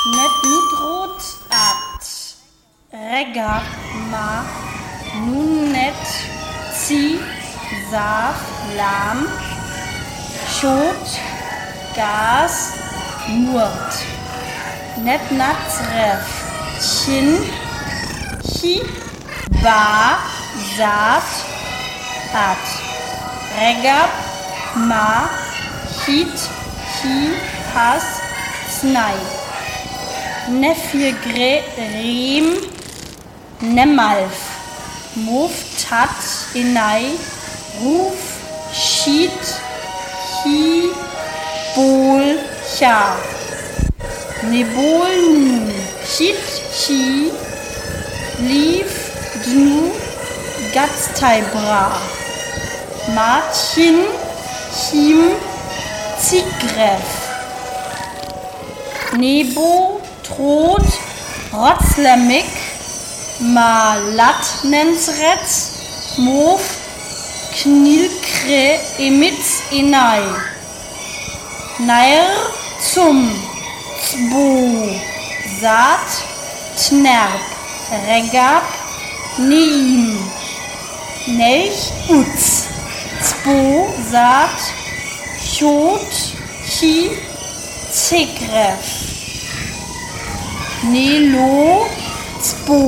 Net nutrot at regab ma nunet zi saf lam schot gas murt. Net natzref chin chi ba zat at regab ma hit hi has snai. Nefir gre rem nemalf muf tat inai ruf shit hi bol cha nebol nu hit chi lief dnu gatztai bra Martin him zigref Nebo trot rotzlemik ma latnensret mof knilkre emitz inai nair zum zbo sat tnerp regab neim nelch utz zbo sat chot chi zigref Nelo zbo